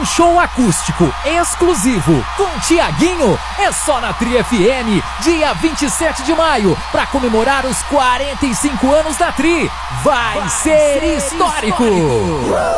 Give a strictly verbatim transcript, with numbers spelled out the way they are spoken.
show acústico exclusivo com Tiaguinho é só na Tri F M, dia vinte e sete de maio, para comemorar os quarenta e cinco anos da Tri. Vai, Vai ser, ser histórico! histórico.